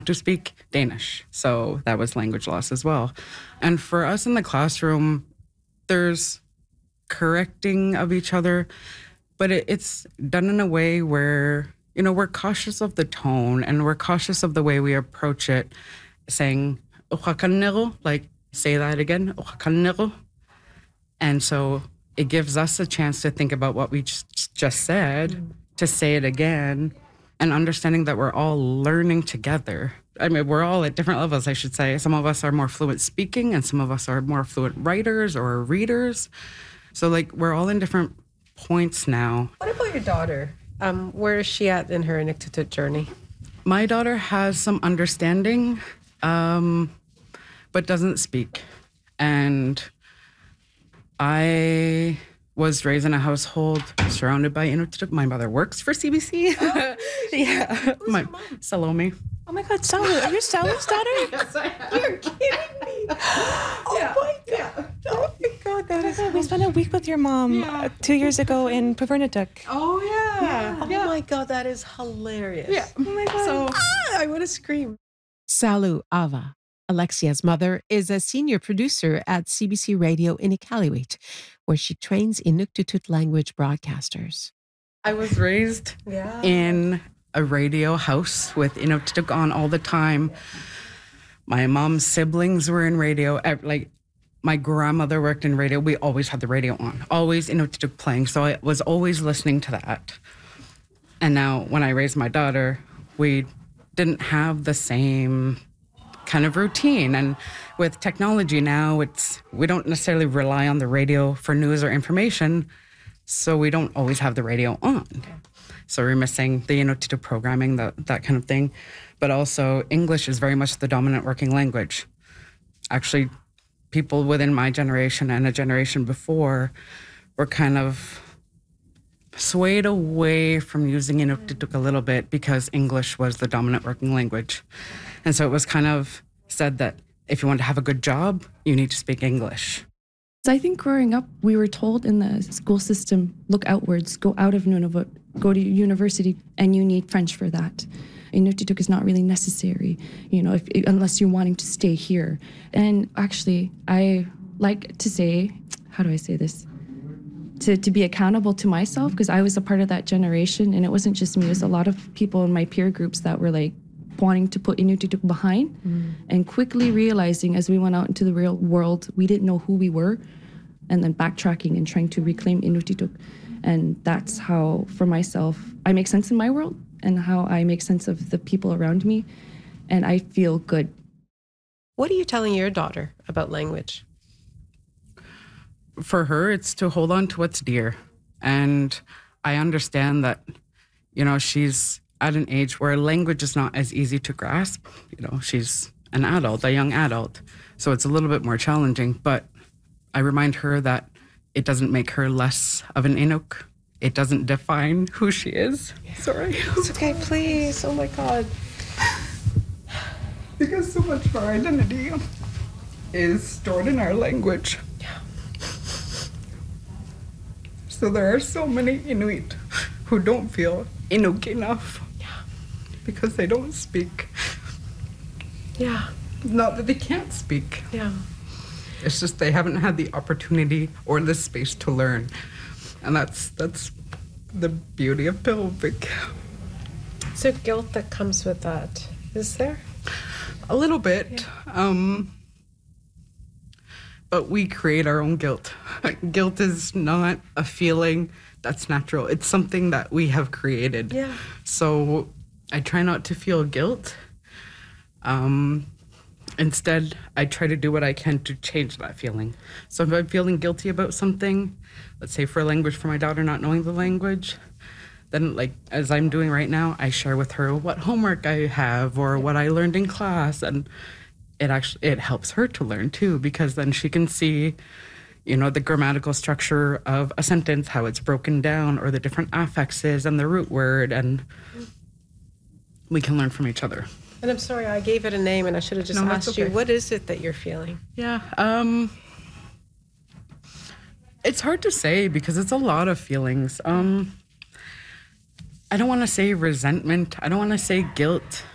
to speak Danish. So that was language loss as well. And for us in the classroom, there's correcting of each other, but it's done in a way where, we're cautious of the tone and we're cautious of the way we approach it, saying, like, say that again, and so it gives us a chance to think about what we just said, to say it again, and understanding that we're all learning together. I mean, we're all at different levels, I should say. Some of us are more fluent speaking and some of us are more fluent writers or readers. So, like, we're all in different points now. What about your daughter? Where is she at in her Inuktitut journey? My daughter has some understanding, but doesn't speak. And I was raised in a household surrounded by Inuktitut. My mother works for CBC. Oh, yeah. Who's your mom? Salome. Oh my God, Salu. Are you Salu's daughter? Yes, I am. You're kidding me. Oh my God. Oh my God, that is We spent a week with your mom 2 years ago in Puvernatuk. Oh yeah. Oh my God, that is hilarious. Yeah. Oh my God. So I want to scream. Salu Ava, Alexia's mother, is a senior producer at CBC Radio in Iqaluit, where she trains Inuktitut language broadcasters. I was raised in a radio house with Inuktitut on all the time. My mom's siblings were in radio. Like, my grandmother worked in radio. We always had the radio on, always Inuktitut playing. So I was always listening to that. And now when I raised my daughter, we didn't have the same kind of routine. And with technology now, we don't necessarily rely on the radio for news or information. So we don't always have the radio on. So we're missing the Inuktitut programming, that kind of thing. But also English is very much the dominant working language. Actually, people within my generation and a generation before were kind of swayed away from using Inuktitut a little bit because English was the dominant working language. And so it was kind of said that if you want to have a good job, you need to speak English. I think growing up, we were told in the school system, look outwards, go out of Nunavut, go to university, and you need French for that. Inuktitut is not really necessary, unless you're wanting to stay here. And actually, I like to say, how do I say this? To be accountable to myself, because I was a part of that generation, and it wasn't just me, it was a lot of people in my peer groups that were like wanting to put Inuktitut behind, and quickly realizing as we went out into the real world, we didn't know who we were, and then backtracking and trying to reclaim Inuktitut. And that's how, for myself, I make sense in my world and how I make sense of the people around me, and I feel good. What are you telling your daughter about language? For her, it's to hold on to what's dear. And I understand that, she's at an age where language is not as easy to grasp. She's an adult, a young adult. So it's a little bit more challenging. But I remind her that it doesn't make her less of an Inuk. It doesn't define who she is. Yeah. Sorry. It's okay, please. Oh my God. Because so much of our identity is stored in our language. Yeah. So there are so many Inuit who don't feel Inuk enough. Because they don't speak. Yeah. Not that they can't speak. Yeah. It's just they haven't had the opportunity or the space to learn. And that's the beauty of Pilvik. Is there guilt that comes with that? Is there? A little bit. Yeah. But we create our own guilt. Guilt is not a feeling that's natural. It's something that we have created. Yeah. So I try not to feel guilt. Instead, I try to do what I can to change that feeling. So if I'm feeling guilty about something, let's say for language, for my daughter not knowing the language, then like as I'm doing right now, I share with her what homework I have or what I learned in class. And it helps her to learn too, because then she can see, the grammatical structure of a sentence, how it's broken down, or the different affixes and the root word, and we can learn from each other. And I'm sorry, I gave it a name and I should have just asked you, what is it that you're feeling? Yeah, it's hard to say because it's a lot of feelings. I don't want to say resentment. I don't want to say guilt.